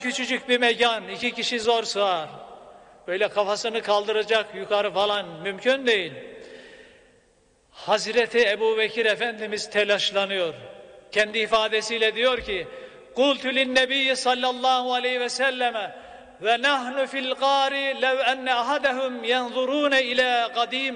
Küçücük bir mekan, 2 kişi zor sığar. Böyle kafasını kaldıracak yukarı falan mümkün değil. Hazreti Ebubekir Efendimiz telaşlanıyor. Kendi ifadesiyle diyor ki: "Kultu li'n-nebiyyi sallallahu aleyhi ve selleme ve nahnu fil gari lev enne ahadahum yanzurun ila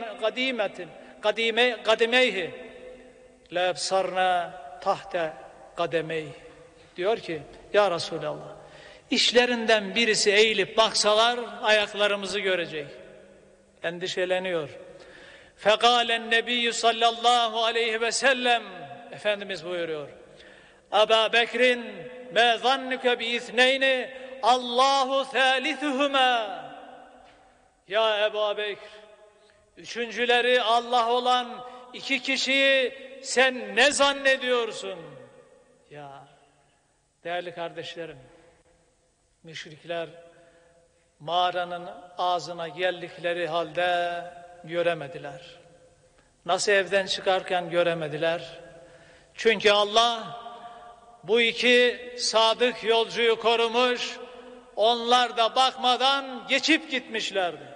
kadimeyhi la absarna tahta kademeyhi." Diyor ki: "Ya Resulallah, işlerinden birisi eğilip baksalar ayaklarımızı görecek." Endişeleniyor. Fekalen nebiyyü sallallahu aleyhi ve sellem, Efendimiz buyuruyor: "Aba Bekrin me zannuke bi ithneyni Allahu thalithuhuma." Ya Ebu Bekir, üçüncüleri Allah olan 2 kişiyi sen ne zannediyorsun? Ya değerli kardeşlerim, müşrikler mağaranın ağzına geldikleri halde göremediler. Nasıl evden çıkarken göremediler? Çünkü Allah bu 2 sadık yolcuyu korumuş, onlar da bakmadan geçip gitmişlerdi.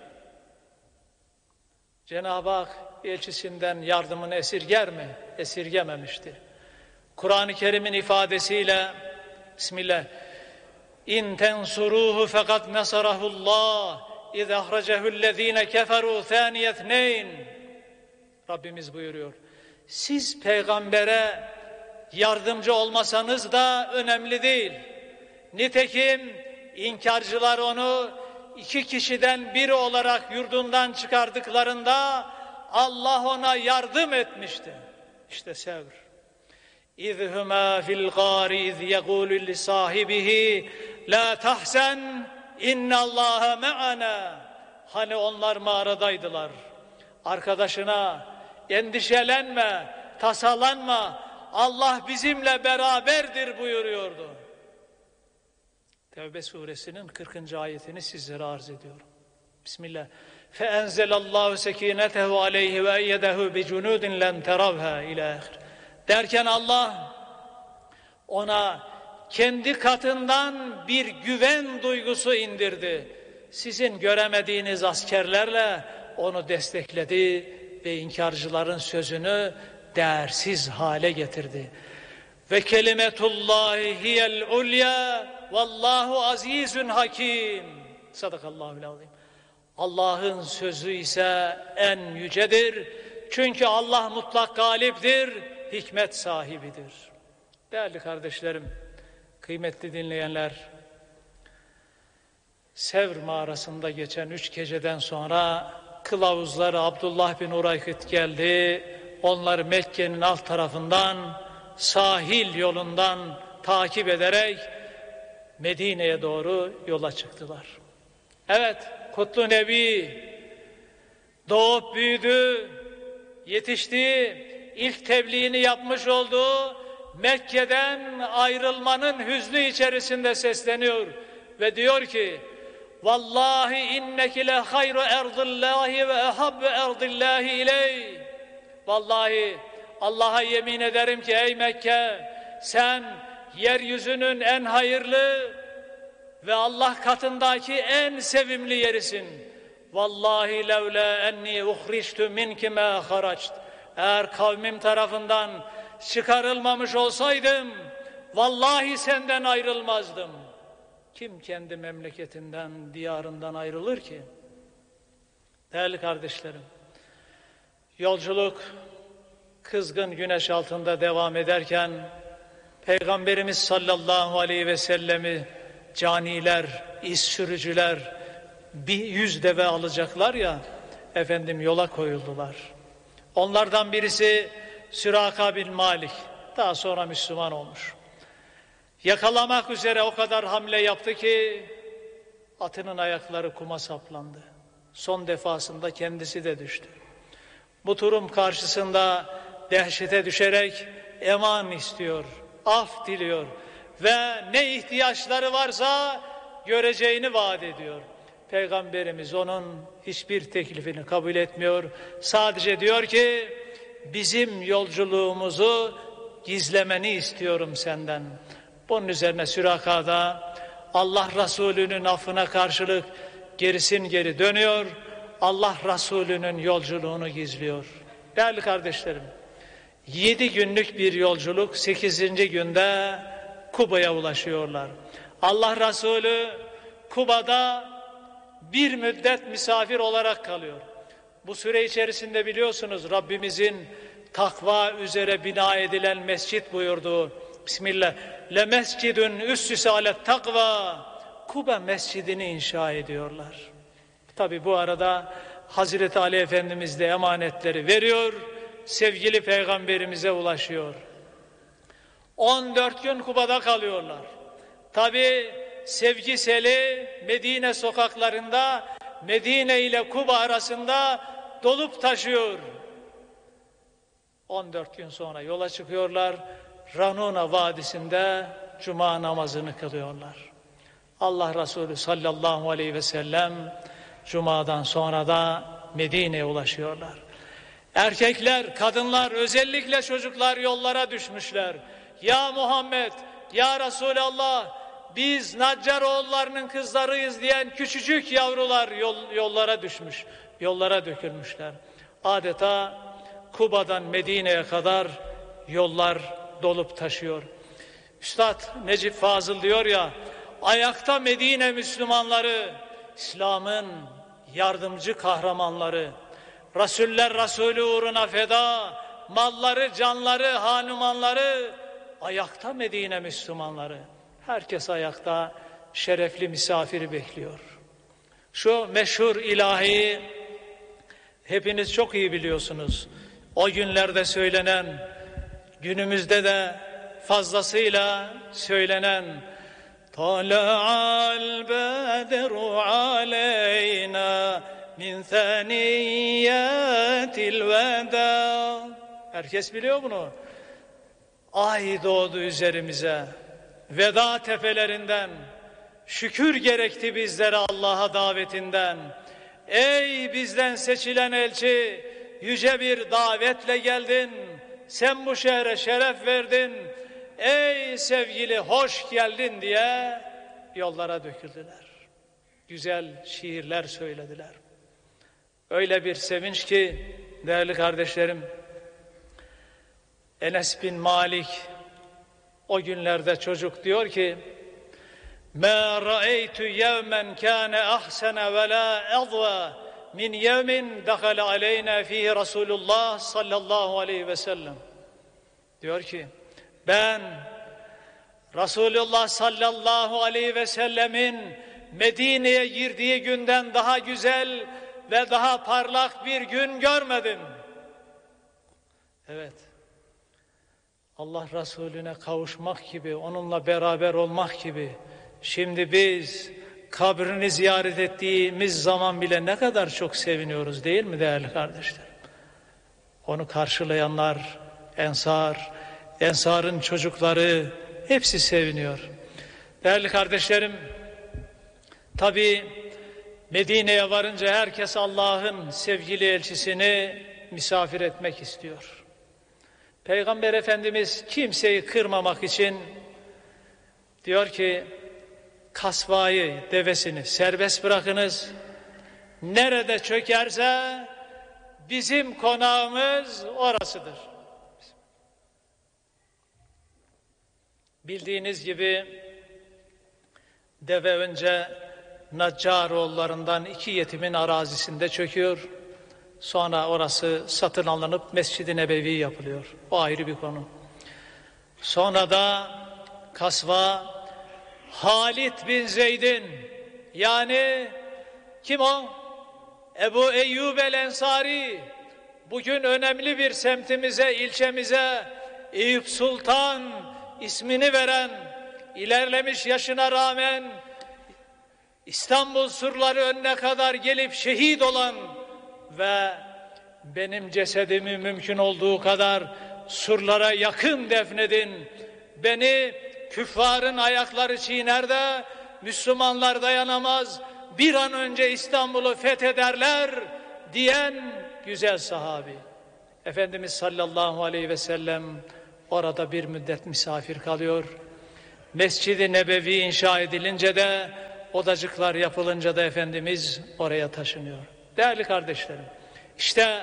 Cenab-ı Hak elçisinden yardımını esirger mi? Esirgememişti. Kur'an-ı Kerim'in ifadesiyle, Bismillah, İn tensuruhu fakat nasarahullah iz ahracehu'llezine keferu thaniyetneyn. Rabbimiz buyuruyor: siz peygambere yardımcı olmasanız da önemli değil. Nitekim inkarcılar onu 2 kişiden biri olarak yurdundan çıkardıklarında Allah ona yardım etmişti. İşte Sevr. İzhuma fil gari iz yegulu li sahibihi la tahzen innallaha ma'ana. Hani onlar mağaradaydılar. Arkadaşına endişelenme, tasalanma, Allah bizimle beraberdir buyuruyordu. Tevbe suresinin 40. ayetini sizlere arz ediyorum. Bismillah. فَاَنْزَلَ اللّٰهُ سَك۪ينَتَهُ عَلَيْهِ وَاَيَّدَهُ بِجُنُودٍ لَمْ تَرَوْهَا اِلَى آخِرِ. Derken Allah ona kendi katından bir güven duygusu indirdi. Sizin göremediğiniz askerlerle onu destekledi ve inkarcıların sözünü değersiz hale getirdi. Ve kelimetullahi hiyel ulya vallahu azizun hakim. Sadakallahul azim. Allah'ın sözü ise en yücedir. Çünkü Allah mutlak galiptir, hikmet sahibidir. Değerli kardeşlerim, kıymetli dinleyenler, Sevr mağarasında geçen 3 geceden sonra kılavuzları Abdullah bin Uraykıt geldi. Onları Mekke'nin alt tarafından, sahil yolundan takip ederek Medine'ye doğru yola çıktılar. Evet, Kutlu Nebi doğup büyüdü, yetişti, ilk tebliğini yapmış olduğu Mekke'den ayrılmanın hüznü içerisinde sesleniyor ve diyor ki: "Vallahi inneki le hayru erdillahi ve ehabbu erdillahi iley." Vallahi Allah'a yemin ederim ki ey Mekke, sen yeryüzünün en hayırlı ve Allah katındaki en sevimli yerisin. Vallahi levla enni uhriştu minki ma haract. Eğer kavmim tarafından çıkarılmamış olsaydım vallahi senden ayrılmazdım. Kim kendi memleketinden, diyarından ayrılır ki? Değerli kardeşlerim, yolculuk kızgın güneş altında devam ederken Peygamberimiz sallallahu aleyhi ve sellemi caniler, iz sürücüler 100 deve alacaklar ya, efendim yola koyuldular. Onlardan birisi Süraka bin Malik, daha sonra Müslüman olmuş. Yakalamak üzere o kadar hamle yaptı ki atının ayakları kuma saplandı. Son defasında kendisi de düştü. Bu durum karşısında dehşete düşerek eman istiyor, af diliyor ve ne ihtiyaçları varsa göreceğini vaat ediyor. Peygamberimiz onun hiçbir teklifini kabul etmiyor. Sadece diyor ki bizim yolculuğumuzu gizlemeni istiyorum senden. Bunun üzerine Süraka'da Allah Resulü'nün affına karşılık gerisin geri dönüyor. Allah Resulü'nün yolculuğunu gizliyor. Değerli kardeşlerim, 7 günlük bir yolculuk, 8. günde Kuba'ya ulaşıyorlar. Allah Resulü Kuba'da bir müddet misafir olarak kalıyor. Bu süre içerisinde biliyorsunuz Rabbimizin takva üzere bina edilen mescit buyurduğu, Bismillah, le mescidun üssüse alet takva, Kuba mescidini inşa ediyorlar. Tabi bu arada Hazreti Ali Efendimiz de emanetleri veriyor, sevgili peygamberimize ulaşıyor. 14 gün Kuba'da kalıyorlar. Tabi sevgiseli Medine sokaklarında Medine ile Kuba arasında dolup taşıyor. 14 gün sonra yola çıkıyorlar. Ranuna Vadisi'nde Cuma namazını kılıyorlar. Allah Resulü sallallahu aleyhi ve sellem Cuma'dan sonra da Medine'ye ulaşıyorlar. Erkekler, kadınlar, özellikle çocuklar yollara düşmüşler. Ya Muhammed, ya Resulallah, biz Naccaroğullarının kızlarıyız diyen küçücük yavrular yollara düşmüş, yollara dökülmüşler. Adeta Kuba'dan Medine'ye kadar yollar dolup taşıyor. Üstad Necip Fazıl diyor ya, ayakta Medine Müslümanları, İslam'ın yardımcı kahramanları, Resuller Resulü uğruna feda, malları, canları, hanumanları, ayakta Medine Müslümanları. Herkes ayakta, şerefli misafiri bekliyor. Şu meşhur ilahi hepiniz çok iyi biliyorsunuz. O günlerde söylenen, günümüzde de fazlasıyla söylenen Tala'al bedru aleyna min thaniyatil veda. Herkes biliyor bunu. Ay doğdu üzerimize. Veda tepelerinden. Şükür gerekti bizlere Allah'a davetinden. Ey bizden seçilen elçi, yüce bir davetle geldin. Sen bu şehre şeref verdin. Ey sevgili hoş geldin diye yollara döküldüler. Güzel şiirler söylediler. Öyle bir sevinç ki değerli kardeşlerim, Enes bin Malik o günlerde çocuk diyor ki مَا رَأَيْتُ يَوْمًا كَانَ أَحْسَنَ وَلَا اَضْوَى min yevmin dakhala aleyna fihi Resulullah sallallahu aleyhi ve sellem. Diyor ki ben Resulullah sallallahu aleyhi ve sellemin Medine'ye girdiği günden daha güzel ve daha parlak bir gün görmedim. Evet. Allah Resulüne kavuşmak gibi, onunla beraber olmak gibi. Şimdi biz kabrini ziyaret ettiğimiz zaman bile ne kadar çok seviniyoruz değil mi değerli kardeşler? Onu karşılayanlar, Ensar'ın çocukları hepsi seviniyor. Değerli kardeşlerim, tabii Medine'ye varınca herkes Allah'ın sevgili elçisini misafir etmek istiyor. Peygamber Efendimiz kimseyi kırmamak için diyor ki kasvayı, devesini serbest bırakınız. Nerede çökerse bizim konağımız orasıdır. Bildiğiniz gibi deve önce Naccaroğullarından 2 yetimin arazisinde çöküyor. Sonra orası satın alınıp Mescid-i Nebevi yapılıyor. O ayrı bir konu. Sonra da kasva Halid bin Zeyd'in, yani kim o? Ebu Eyyub el-Ensari, bugün önemli bir semtimize, ilçemize Eyüp Sultan ismini veren, ilerlemiş yaşına rağmen İstanbul surları önüne kadar gelip şehit olan ve benim cesedimi mümkün olduğu kadar surlara yakın defnedin, beni küffarın ayakları çiğner de Müslümanlar dayanamaz, bir an önce İstanbul'u fethederler diyen güzel sahabi. Efendimiz sallallahu aleyhi ve sellem orada bir müddet misafir kalıyor. Mescid-i Nebevi inşa edilince de, odacıklar yapılınca da Efendimiz oraya taşınıyor. Değerli kardeşlerim, işte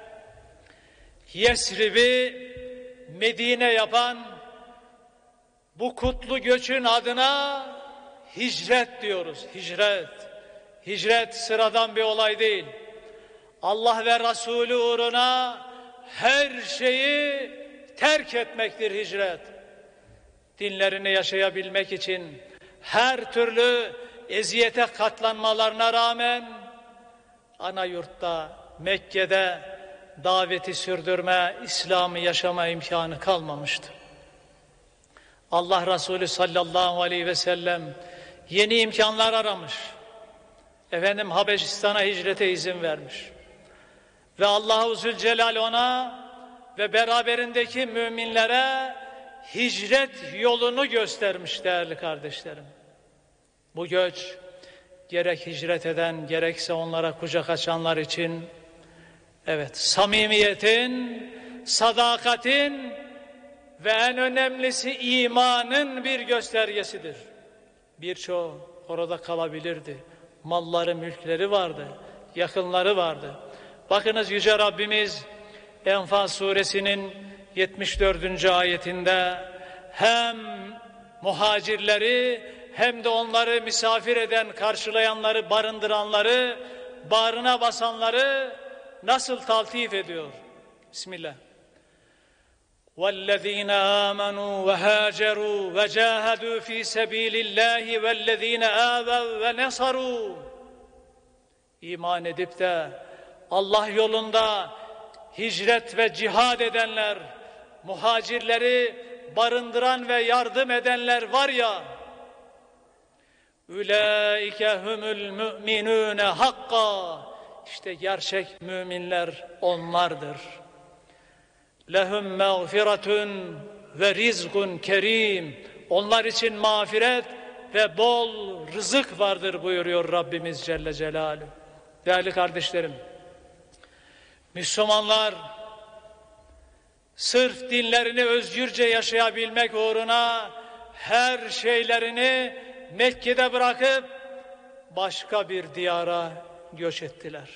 Yesrib'i Medine yapan bu kutlu göçün adına hicret diyoruz. Hicret. Hicret sıradan bir olay değil. Allah ve Resulü uğruna her şeyi terk etmektir hicret. Dinlerini yaşayabilmek için her türlü eziyete katlanmalarına rağmen ana yurtta, Mekke'de daveti sürdürme, İslam'ı yaşama imkanı kalmamıştı. Allah Resulü sallallahu aleyhi ve sellem yeni imkanlar aramış. Efendim Habeşistan'a hicrete izin vermiş. Ve Allah-u Zülcelal ona ve beraberindeki müminlere hicret yolunu göstermiş değerli kardeşlerim. Bu göç gerek hicret eden gerekse onlara kucak açanlar için evet samimiyetin, sadakatin ve en önemlisi imanın bir göstergesidir. Birçoğu orada kalabilirdi. Malları, mülkleri vardı, yakınları vardı. Bakınız Yüce Rabbimiz Enfal suresinin 74. ayetinde hem muhacirleri hem de onları misafir eden, karşılayanları, barındıranları, bağrına basanları nasıl taltif ediyor? Bismillah. وَالَّذ۪ينَ آمَنُوا وَهَاجَرُوا وَجَاهَدُوا ف۪ي سَب۪يلِ اللّٰهِ وَالَّذ۪ينَ آوَوْا وَنَصَرُوا İman edip de Allah yolunda hicret ve cihad edenler, muhacirleri barındıran ve yardım edenler var ya, Ülaike humul müminune hakka, işte gerçek müminler onlardır. Lehum mağfiretun ve rizkun kerim, onlar için mağfiret ve bol rızık vardır buyuruyor Rabbimiz Celle Celaluhu. Değerli kardeşlerim, Müslümanlar sırf dinlerini özgürce yaşayabilmek uğruna her şeylerini Mekke'de bırakıp başka bir diyara göç ettiler.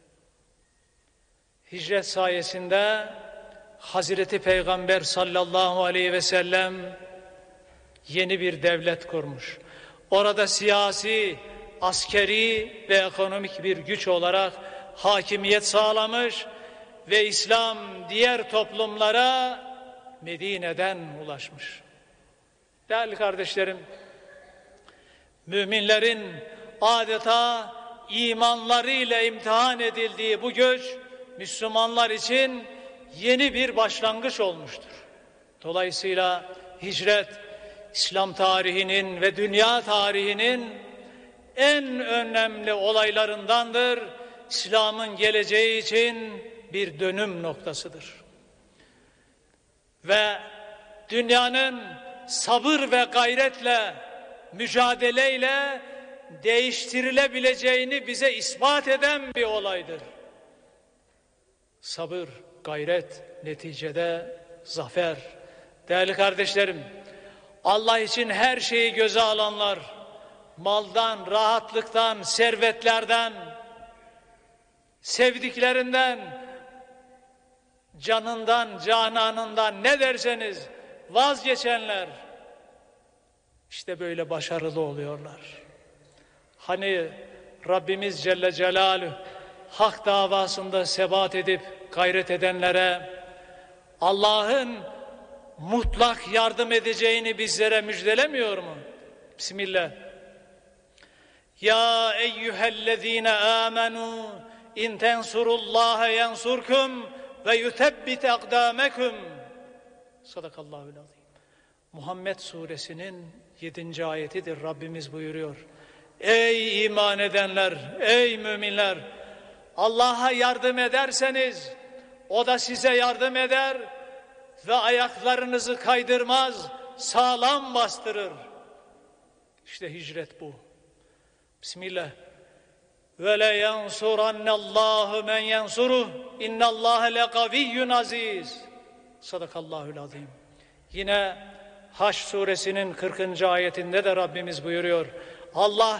Hicret sayesinde Hazreti Peygamber sallallahu aleyhi ve sellem yeni bir devlet kurmuş. Orada siyasi, askeri ve ekonomik bir güç olarak hakimiyet sağlamış ve İslam diğer toplumlara Medine'den ulaşmış. Değerli kardeşlerim, müminlerin adeta imanlarıyla imtihan edildiği bu göç Müslümanlar için yeni bir başlangıç olmuştur. Dolayısıyla hicret İslam tarihinin ve dünya tarihinin en önemli olaylarındandır. İslam'ın geleceği için bir dönüm noktasıdır. Ve dünyanın sabır ve gayretle, mücadeleyle değiştirilebileceğini bize ispat eden bir olaydır. Sabır, gayret, neticede zafer. Değerli kardeşlerim, Allah için her şeyi göze alanlar, maldan, rahatlıktan, servetlerden, sevdiklerinden, canından, cananından ne derseniz vazgeçenler, işte böyle başarılı oluyorlar. Hani Rabbimiz Celle Celaluhu hak davasında sebat edip gayret edenlere Allah'ın mutlak yardım edeceğini bizlere müjdelemiyor mu? Bismillah. Ya eyyühellezine amenu in tensurullaha yansurkum ve yutebbit akdamekum. Sadakallahul azim. Muhammed suresinin 7. ayetidir. Rabbimiz buyuruyor. Ey iman edenler, ey müminler, Allah'a yardım ederseniz o da size yardım eder ve ayaklarınızı kaydırmaz, sağlam bastırır. İşte hicret bu. Bismillah. Ve le yansurannallahu men yansuruh innallâhe lekaviyyun aziz. Sadakallahul azim. Yine Haş suresinin 40. ayetinde de Rabbimiz buyuruyor. Allah